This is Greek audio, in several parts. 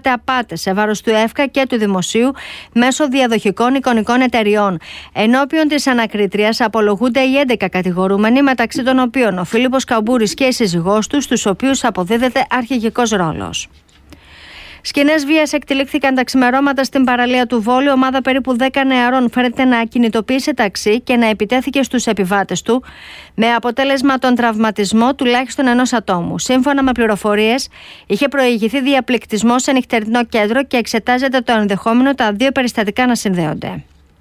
διαπράττει απάτες σε βάρος του ΕΦΚΑ και του Δημοσίου μέσω διαδοχικών εικονικών εταιριών. Ενώπιον της ανακρίτριας απολογούνται οι 11 κατηγορούμενοι, μεταξύ των οποίων ο Φίλιππος Καμπούρης και η σύζυγός του, στους οποίους αποδίδεται αρχηγικός ρόλος. Σκηνές βίας εκτελήχθηκαν τα ξημερώματα στην παραλία του Βόλου. Ομάδα περίπου 10 νεαρών φέρεται να κινητοποίησε ταξί και να επιτέθηκε στους επιβάτες του, με αποτέλεσμα τον τραυματισμό τουλάχιστον ενός ατόμου. Σύμφωνα με πληροφορίες, είχε προηγηθεί διαπληκτισμό σε νυχτερινό κέντρο και εξετάζεται το ενδεχόμενο τα δύο περιστατικά να συνδέονται.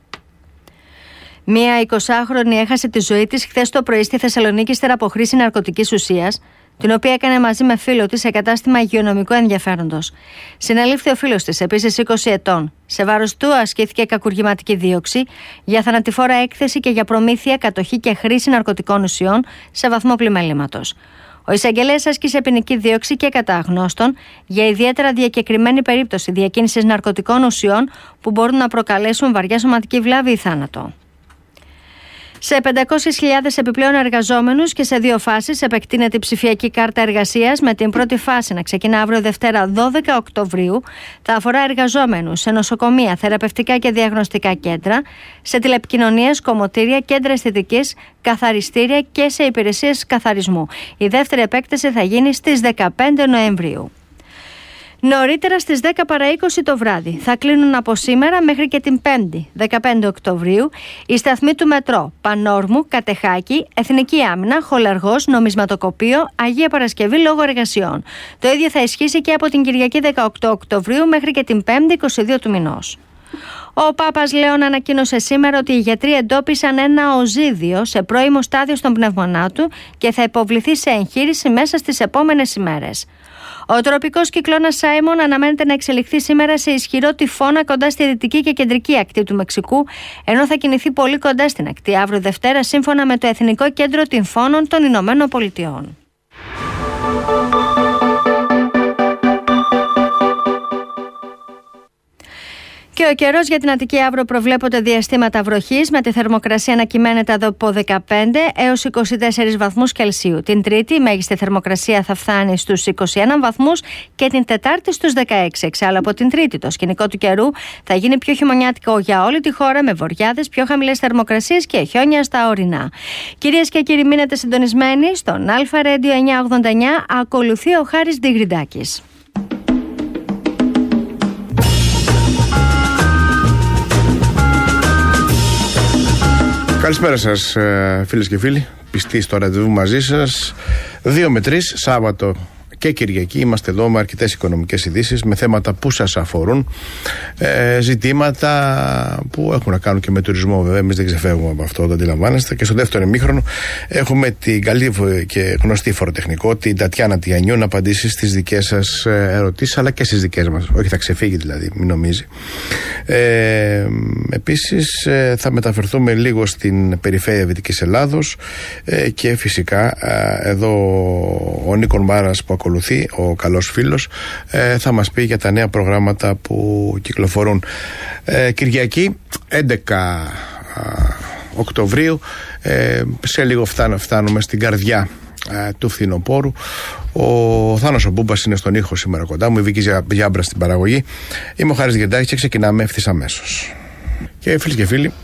Μία 20χρονη έχασε τη ζωή της χθες το πρωί στη Θεσσαλονίκη ύστερα από χρήση ναρκωτικής ουσίας, την οποία έκανε μαζί με φίλο της σε κατάστημα υγειονομικού ενδιαφέροντος. Συνελήφθη ο φίλος της, επίσης 20 ετών. Σε βάρος του ασκήθηκε κακουργηματική δίωξη για θανατηφόρα έκθεση και για προμήθεια, κατοχή και χρήση ναρκωτικών ουσιών σε βαθμό πλημελήματος. Ο εισαγγελέας άσκησε ποινική δίωξη και κατά αγνώστων για ιδιαίτερα διακεκριμένη περίπτωση διακίνησης ναρκωτικών ουσιών που μπορούν να προκαλέσουν βαριά σωματική βλάβη ή θάνατο. Σε 500.000 επιπλέον εργαζόμενους και σε 2 φάσεις επεκτείνεται η ψηφιακή κάρτα εργασίας, με την πρώτη φάση να ξεκινά αύριο Δευτέρα 12 Οκτωβρίου. Θα αφορά εργαζόμενους σε νοσοκομεία, θεραπευτικά και διαγνωστικά κέντρα, σε τηλεπικοινωνίες, κομμωτήρια, κέντρα αισθητικής, καθαριστήρια και σε υπηρεσίες καθαρισμού. Η δεύτερη επέκταση θα γίνει στις 15 Νοεμβρίου. Νωρίτερα στις 10 παρά 20 το βράδυ θα κλείνουν από σήμερα μέχρι και την 5η, 15 Οκτωβρίου, οι σταθμοί του μετρό Πανόρμου, Κατεχάκη, Εθνική Άμυνα, Χολαργός, Νομισματοκοπείο, Αγία Παρασκευή λόγω εργασιών. Το ίδιο θα ισχύσει και από την Κυριακή 18 Οκτωβρίου μέχρι και την 5η 22 του μηνός. Ο Πάπας Λέων ανακοίνωσε σήμερα ότι οι γιατροί εντόπισαν ένα οζίδιο σε πρώιμο στάδιο στον πνεύμονά του και θα υποβληθεί σε εγχείρηση μέσα στις επόμενες ημέρες. Ο τροπικός κυκλώνας Σάιμον αναμένεται να εξελιχθεί σήμερα σε ισχυρό τυφώνα κοντά στη δυτική και κεντρική ακτή του Μεξικού, ενώ θα κινηθεί πολύ κοντά στην ακτή αύριο Δευτέρα, σύμφωνα με το Εθνικό Κέντρο Τυμφώνων των Ηνωμένων Πολιτειών. Και ο καιρός για την Αττική αύριο προβλέπονται διαστήματα βροχής, με τη θερμοκρασία να κυμαίνεται από 15 έως 24 βαθμούς Κελσίου. Την Τρίτη η μέγιστη θερμοκρασία θα φτάνει στους 21 βαθμούς και την Τετάρτη στους 16. Εξάλλου από την Τρίτη το σκηνικό του καιρού θα γίνει πιο χειμωνιάτικο για όλη τη χώρα, με βοριάδες, πιο χαμηλές θερμοκρασίες και χιόνια στα ορεινά. Κυρίες και κύριοι, μείνετε συντονισμένοι στον Αλφα Radio 989. Ακολουθεί ο Χάρης Ντιγριντάκης. Καλησπέρα σας φίλες και φίλοι, πιστοί στο ραντεβού μαζί σας. 2 με 3 Σάββατο και Κυριακή είμαστε εδώ με αρκετές οικονομικές ειδήσεις, με θέματα που σας αφορούν, ζητήματα που έχουν να κάνουν και με τουρισμό. Βέβαια εμείς δεν ξεφεύγουμε από αυτό, το αντιλαμβάνεστε. Και στο δεύτερο ημίχρονο έχουμε την καλή και γνωστή φοροτεχνικό, την Τατιάνα Τιανιού, να απαντήσει στις δικές σας ερωτήσεις, αλλά και στις δικές μας. Όχι, θα ξεφύγει δηλαδή, μην νομίζει. Επίσης θα μεταφερθούμε λίγο στην περιφέρεια Δυτικής Ελλάδος και φυσικά εδώ ο Νίκον Μάρας που ακολουθεί, ο καλός φίλος, θα μας πει για τα νέα προγράμματα που κυκλοφορούν. Κυριακή 11 Οκτωβρίου, σε λίγο φτάνουμε στην καρδιά του φθινοπόρου. Ο Θάνος ο Μπούμπας είναι στον ήχο σήμερα κοντά μου, η Βίκη Γιάμπρα στην παραγωγή. Είμαι ο Χάρης Ντιγριντάκης και ξεκινάμε ευθύς αμέσως. Και φίλοι και φίλοι,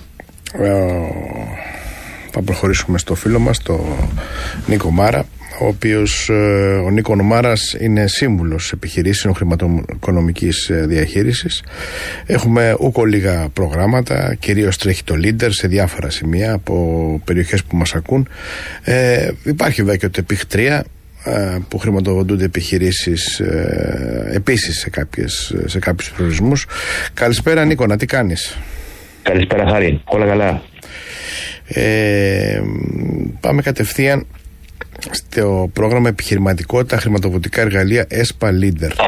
θα προχωρήσουμε στο φίλο μας, το Νίκο Μάρα, ο οποίος, ο Νίκο Μάρας, είναι σύμβουλος επιχειρήσεων χρηματοοικονομικής διαχείρισης. Έχουμε ούκο λίγα προγράμματα, κυρίως τρέχει το Leader σε διάφορα σημεία από περιοχές που μας ακούν. Υπάρχει βέβαια και το EPIC 3 που χρηματοδοτούνται επιχειρήσεις επίσης σε κάποιους προορισμούς. Καλησπέρα Νίκο, τι κάνεις? Καλησπέρα Χάρη, όλα καλά. Πάμε κατευθείαν στο πρόγραμμα επιχειρηματικότητα, χρηματοδοτικά εργαλεία ESPA Leader.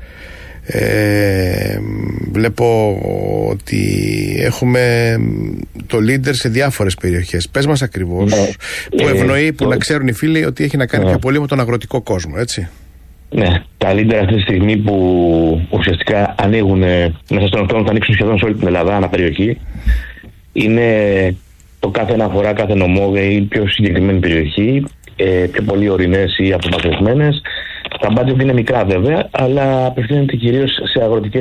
Βλέπω ότι έχουμε το Leader σε διάφορες περιοχές. Πες μας ακριβώς που ευνοεί, που να ξέρουν οι φίλοι ότι έχει να κάνει πιο πολύ με τον αγροτικό κόσμο, έτσι. Ναι, τα Leader αυτή τη στιγμή που ουσιαστικά ανοίγουν μέσα στον οκτώβριο, θα ανοίξουν σχεδόν σε όλη την Ελλάδα, ανά περιοχή. Είναι το κάθε αναφορά, κάθε νομό ή πιο συγκεκριμένη περιοχή, πιο πολύ ορεινές ή απομακρυσμένες. Τα budget είναι μικρά βέβαια, αλλά απευθύνεται κυρίως σε αγροτικές